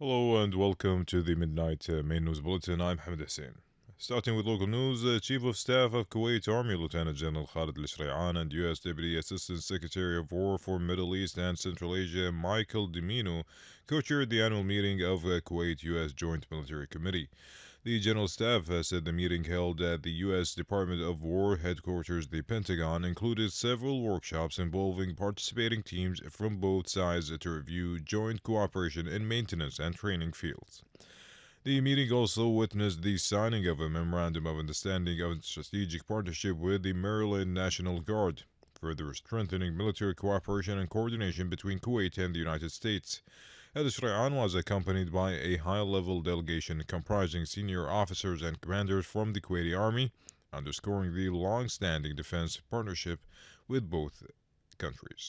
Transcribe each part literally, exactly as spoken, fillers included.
Hello and welcome to the Midnight uh, Main News Bulletin. I'm Hamid Hussein. Starting with local news, uh, Chief of Staff of Kuwait Army Lieutenant General Khalid Al-Shrai'an and U S Deputy Assistant Secretary of War for Middle East and Central Asia Michael Dimino co-chaired the annual meeting of uh, Kuwait-U S Joint Military Committee. The General Staff uh, said the meeting held at the U S Department of War headquarters, the Pentagon, included several workshops involving participating teams from both sides to review joint cooperation in maintenance and training fields. The meeting also witnessed the signing of a memorandum of understanding of strategic partnership with the Maryland National Guard, further strengthening military cooperation and coordination between Kuwait and the United States. Al-Shrai'an was accompanied by a high-level delegation comprising senior officers and commanders from the Kuwaiti Army, underscoring the long-standing defense partnership with both countries.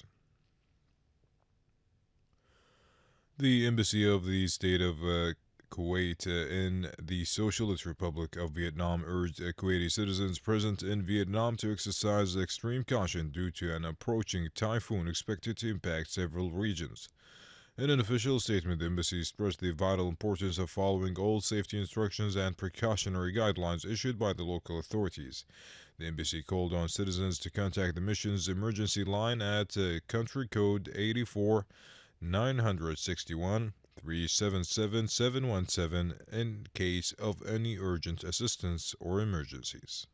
The embassy of the state of uh, Kuwait uh, in the Socialist Republic of Vietnam urged uh, Kuwaiti citizens present in Vietnam to exercise extreme caution due to an approaching typhoon expected to impact several regions. In an official statement, the embassy stressed the vital importance of following all safety instructions and precautionary guidelines issued by the local authorities. The embassy called on citizens to contact the mission's emergency line at uh, country code eighty-four nine sixty-one three seven seven seven one seven in case of any urgent assistance or emergencies.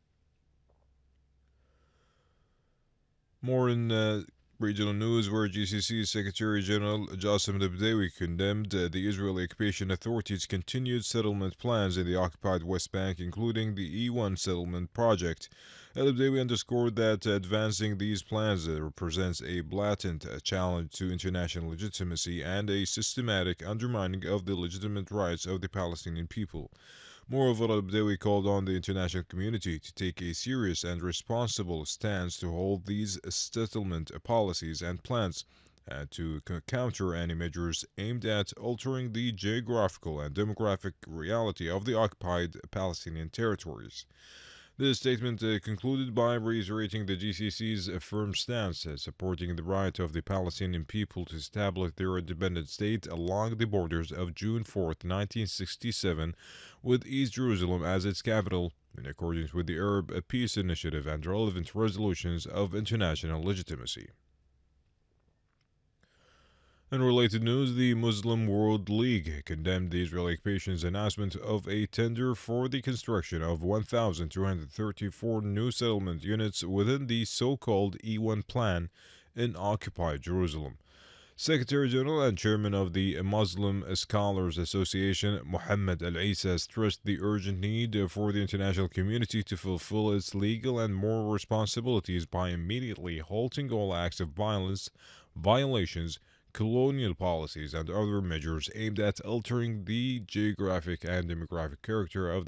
More in uh, regional news, where G C C Secretary General Jassim Al-Badawi condemned uh, the Israeli occupation authorities' continued settlement plans in the occupied West Bank, including the E one settlement project. Al-Badawi underscored that advancing these plans uh, represents a blatant uh, challenge to international legitimacy and a systematic undermining of the legitimate rights of the Palestinian people. Moreover, Al-Badawi called on the international community to take a serious and responsible stance to hold these settlement policies and plans and to c- counter any measures aimed at altering the geographical and demographic reality of the occupied Palestinian territories. The statement uh, concluded by reiterating the G C C's uh, firm stance, uh, supporting the right of the Palestinian people to establish their independent state along the borders of June fourth, nineteen sixty-seven, with East Jerusalem as its capital, in accordance with the Arab Peace Initiative and relevant resolutions of international legitimacy. In related news, the Muslim World League condemned the Israeli occupation's announcement of a tender for the construction of one thousand two hundred thirty-four new settlement units within the so-called E one plan in occupied Jerusalem. Secretary General and Chairman of the Muslim Scholars Association, Mohammed Al Isa, stressed the urgent need for the international community to fulfill its legal and moral responsibilities by immediately halting all acts of violence, violations, colonial policies, and other measures aimed at altering the geographic and demographic character of